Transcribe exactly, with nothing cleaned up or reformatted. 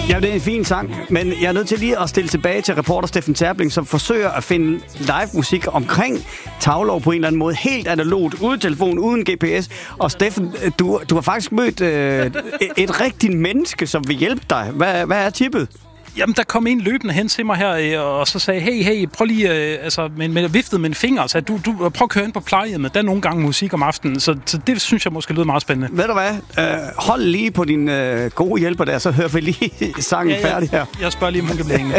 Ja, det er en fin sang, men jeg er nødt til lige at stille tilbage til reporter Steffen Terpling, som forsøger at finde live musik omkring Taulov på en eller anden måde, helt analogt, uden telefon, uden G P S. Og Steffen, du, du har faktisk mødt øh, et rigtigt menneske, som vil hjælpe dig. Hvad, hvad er tippet? Jamen, der kom en løbende hen til mig her, og så sagde, hey, hey, prøv lige, altså, med, med viftet med en finger, og sagde, du, du, prøv at køre ind på plejehjemmet, der er nogle gange musik om aftenen, så, så det synes jeg måske lyder meget spændende. Ved du hvad? Øh, hold lige på din øh, gode hjælper der, så hører vi lige sangen ja, ja, færdig her. Jeg spørger lige, om hun kan blive hængende.